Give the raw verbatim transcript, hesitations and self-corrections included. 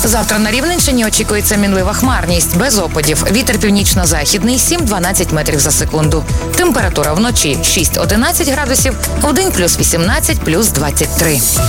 Завтра на Рівненщині очікується мінлива хмарність, без опадів. Вітер північно-західний сім-дванадцять метрів за секунду. Температура вночі шість-одинадцять градусів, вдень плюс вісімнадцять, плюс двадцять три.